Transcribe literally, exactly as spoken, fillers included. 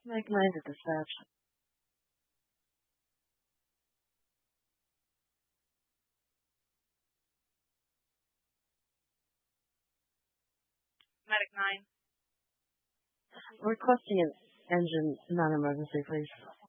Make nine to dispatch. Medic nine. Requesting an engine non-emergency, please.